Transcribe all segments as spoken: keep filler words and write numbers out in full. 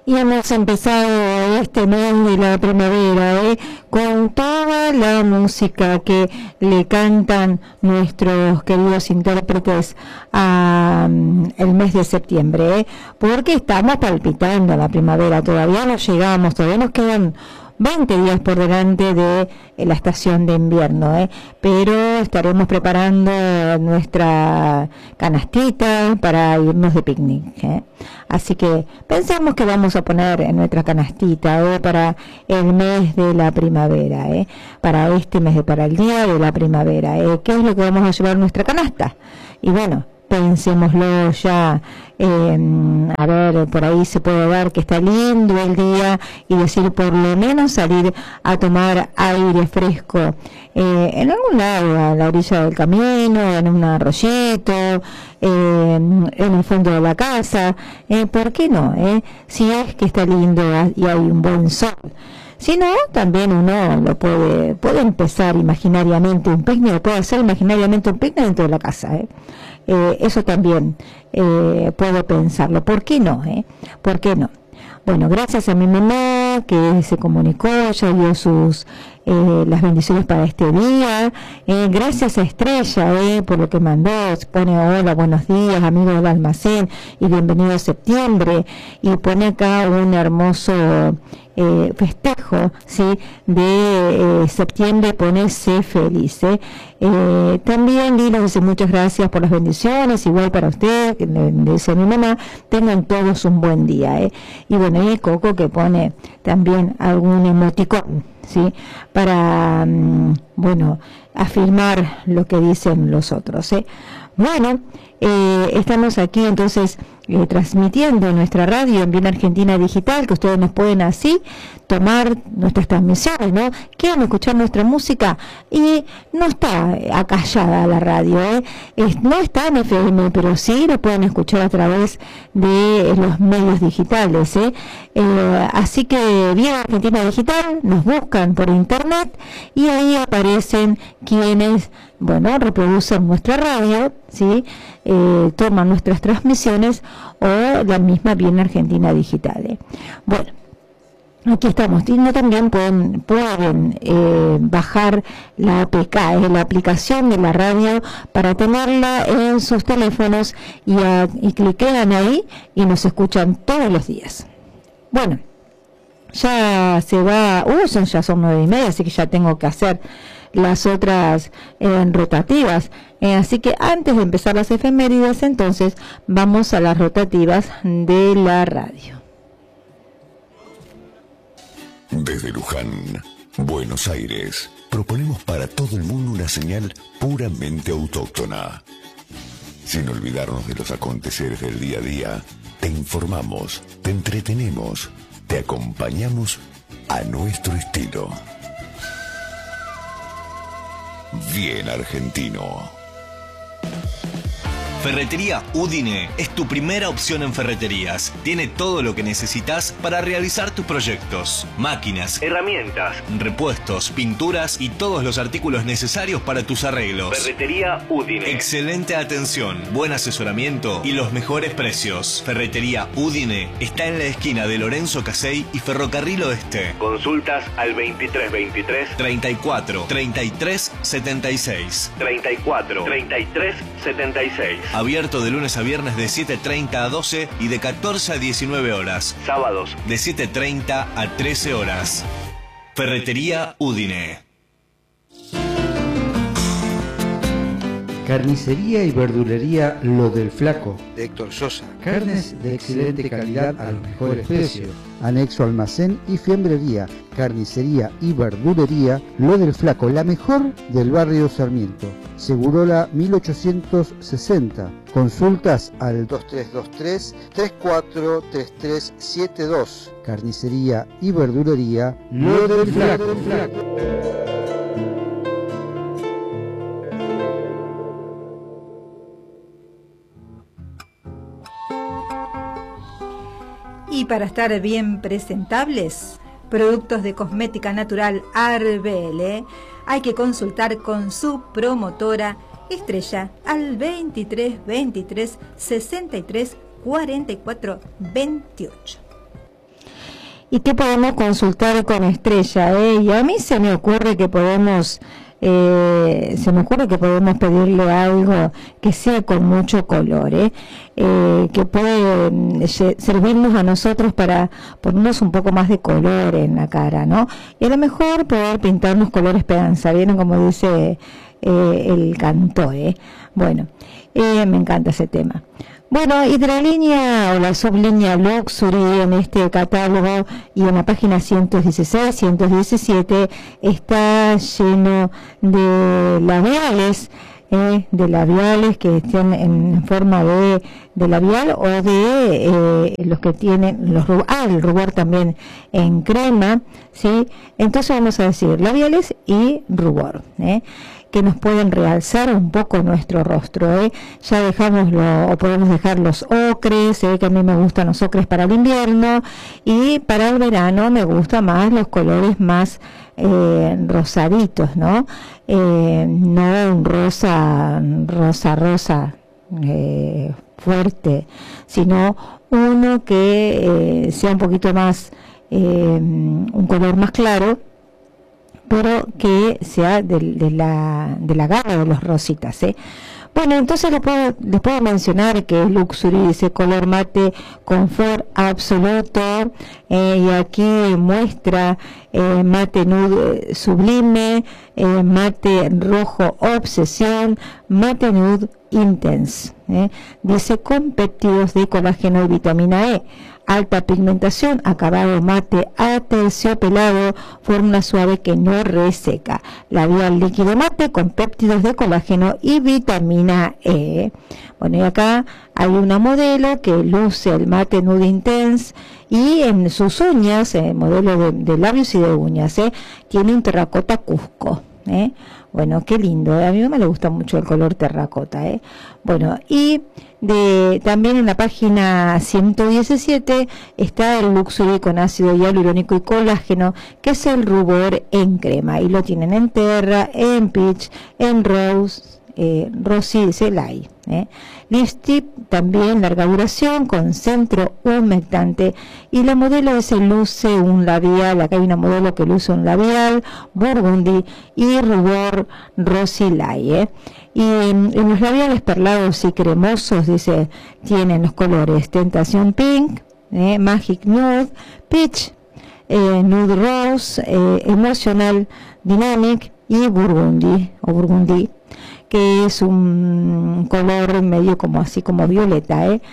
Y hemos empezado este mes de la primavera ¿eh? con toda la música que le cantan nuestros queridos intérpretes a, um, el mes de septiembre, ¿eh? porque estamos palpitando la primavera, todavía no llegamos, todavía nos quedan veinte días por delante de eh, la estación de invierno, ¿eh? pero estaremos preparando nuestra canastita para irnos de picnic, ¿eh? así que pensamos que vamos a poner en nuestra canastita ¿eh? para el mes de la primavera, ¿eh? para este mes, de, para el día de la primavera, ¿eh? ¿qué es lo que vamos a llevar en nuestra canasta? Y bueno, pensémoslo ya, eh, a ver, por ahí se puede ver que está lindo el día y decir por lo menos salir a tomar aire fresco eh, en algún lado, a la orilla del camino, en un arroyito, eh, en el fondo de la casa, eh, ¿por qué no? Eh? Si es que está lindo y hay un buen sol. Si no, también uno lo puede, puede empezar imaginariamente un picnic, puede hacer imaginariamente un picnic dentro de la casa, ¿eh? Eh, eso también eh, puedo pensarlo. ¿Por qué no? Eh? ¿Por qué no? Bueno, gracias a mi mamá que se comunicó, ya dio sus eh, las bendiciones para este día. Eh, gracias a Estrella eh, por lo que mandó. Se pone hola, buenos días, amigos del almacén y bienvenido a septiembre. Y pone acá un hermoso eh, festejo, ¿sí? de eh, septiembre, pone sé feliz. ¿eh? Eh, también Lila dice muchas gracias por las bendiciones, igual para usted, que le dice a mi mamá, tengan todos un buen día. ¿eh? Y bueno, y Coco que pone también algún emoticón, ¿sí? para, um, bueno, afirmar lo que dicen los otros. ¿eh? Bueno, eh, estamos aquí entonces eh, transmitiendo nuestra radio en Bien Argentina Digital, que ustedes nos pueden así tomar nuestras transmisiones, ¿no? Quieren escuchar nuestra música y no está acallada la radio, ¿eh? Es, no está en F M, pero sí lo pueden escuchar a través de los medios digitales, ¿eh? Eh, así que Bien Argentina Digital, nos buscan por internet y ahí aparecen quienes, bueno, reproducen nuestra radio, ¿sí? Eh, toman nuestras transmisiones o la misma Bien Argentina Digital. ¿eh? Bueno, aquí estamos. Y no, también pueden, pueden eh, bajar la A P K, eh, la aplicación de la radio, para tenerla en sus teléfonos y, a, y cliquean ahí y nos escuchan todos los días. Bueno, ya se va, uh, son, ya son nueve y media, así que ya tengo que hacer las otras eh, rotativas, eh, así que antes de empezar las efemérides, entonces vamos a las rotativas de la radio. Desde Luján, Buenos Aires, proponemos para todo el mundo una señal puramente autóctona. Sin olvidarnos de los aconteceres del día a día, te informamos, te entretenemos, te acompañamos a nuestro estilo. Bien argentino. Ferretería Udine es tu primera opción en ferreterías. Tiene todo lo que necesitas para realizar tus proyectos. Máquinas, herramientas, repuestos, pinturas y todos los artículos necesarios para tus arreglos. Ferretería Udine. Excelente atención, buen asesoramiento y los mejores precios. Ferretería Udine está en la esquina de Lorenzo Casey y Ferrocarril Oeste. Consultas al veintitrés veintitrés treinta y cuatro treinta y tres setenta y seis. treinta y cuatro treinta y tres setenta y seis. Abierto de lunes a viernes de siete treinta a doce y de catorce a diecinueve horas. Sábados de siete treinta a trece horas. Ferretería Udine. Carnicería y verdulería Lo del Flaco, de Héctor Sosa. Carnes de excelente calidad a los mejores precios. Anexo almacén y fiambrería. Carnicería y verdulería Lo del Flaco, la mejor del barrio Sarmiento. Segurola mil ochocientos sesenta. Consultas al dos tres dos tres, tres cuatro tres tres siete dos. Carnicería y verdulería Lo del Flaco. Y para estar bien presentables, productos de cosmética natural Arbele, hay que consultar con su promotora Estrella al veintitrés veintitrés sesenta y tres cuarenta y cuatro veintiocho. y que podemos consultar con Estrella, ¿eh? Y a mí se me ocurre que podemos eh, se me ocurre que podemos pedirle algo que sea con mucho color, ¿eh? Eh, que puede eh, servirnos a nosotros para ponernos un poco más de color en la cara, ¿no? Y a lo mejor poder pintarnos color esperanza, ¿vieron? Como dice eh, el cantor, ¿eh? Bueno, eh, me encanta ese tema. Bueno, y de la línea o la sublínea Luxury en este catálogo y en la página ciento dieciséis, ciento diecisiete está lleno de labiales, eh, de labiales que estén en forma de, de labial o de eh, los que tienen, los ah, el rubor también en crema, ¿sí? Entonces vamos a decir labiales y rubor, ¿eh? que nos pueden realzar un poco nuestro rostro, ¿eh? Ya dejamos lo, o podemos dejar los ocres, ¿eh? Que a mí me gustan los ocres para el invierno, y para el verano me gustan más los colores más eh, rosaditos, ¿no? Eh, no un rosa, rosa, rosa eh, fuerte, sino uno que eh, sea un poquito más, eh, un color más claro, pero que sea de, de la de la gama de los rositas, ¿eh? Bueno, entonces les puedo, les puedo mencionar que es Luxury, dice color mate, confort absoluto, eh, y aquí muestra eh, mate nude sublime, eh, mate rojo obsesión, mate nude intense, eh, dice con péptidos de colágeno y vitamina E, alta pigmentación, acabado mate aterciopelado, fórmula suave que no reseca, labial líquido mate con péptidos de colágeno y vitamina E. Bueno, y acá hay una modelo que luce el mate nude intense y en sus uñas, eh, modelo de, de labios y de uñas, eh, tiene un terracota Cusco, ¿eh? Bueno, qué lindo, ¿eh? A mí me le gusta mucho el color terracota, ¿eh? Bueno, y de también en la página ciento diecisiete está el Luxury con ácido hialurónico y colágeno, que es el rubor en crema, y lo tienen en Terra, en Peach, en Rose, eh, Rosy Celay, ¿eh? Lipstick también larga duración con centro humectante, y la modelo es el luce un labial, acá hay una modelo que luce un labial burgundy y rubor Rosy Celay, ¿eh? Y en, en los labiales perlados y cremosos, dice, tienen los colores Tentación Pink, eh, Magic Nude, Peach, eh, Nude Rose, eh, Emotional Dynamic y Burgundy, o Burgundy, que es un color medio como así como violeta, ¿eh?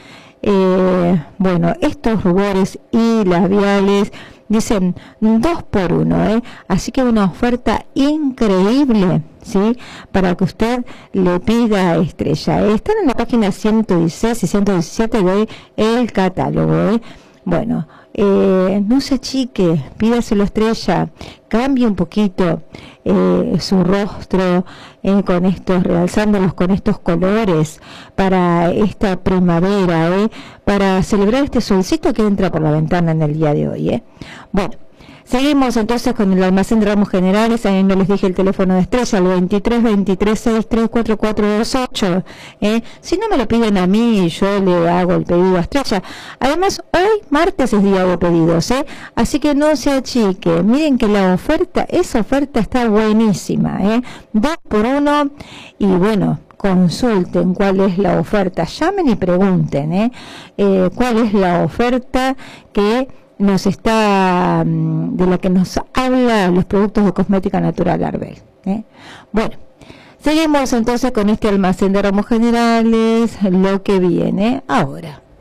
Eh, bueno, estos rubores y labiales dicen dos por uno, ¿eh? Así que una oferta increíble, ¿sí? Para que usted le pida a Estrella, ¿eh? Están en la página ciento dieciséis y ciento diecisiete de el catálogo, ¿eh? Bueno, eh, no se achique, pídaselo a Estrella, cambie un poquito eh, su rostro eh, con estos, realzándolos con estos colores para esta primavera, eh, para celebrar este solcito que entra por la ventana en el día de hoy, eh. Bueno, seguimos entonces con el almacén de ramos generales. Ahí no les dije el teléfono de Estrella, el veintitrés veintitrés sesenta y tres cuarenta y cuatro veintiocho, ¿eh? Si no me lo piden a mí, yo le hago el pedido a Estrella. Además, hoy martes es día de pedidos, ¿eh? Así que no se achique. Miren que la oferta, esa oferta está buenísima, ¿eh? Dos por uno, y bueno, consulten cuál es la oferta. Llamen y pregunten, ¿eh? Eh, cuál es la oferta que nos está, de la que nos habla los productos de cosmética natural Arbel, ¿eh? Bueno, seguimos entonces con este almacén de ramos generales, lo que viene ahora.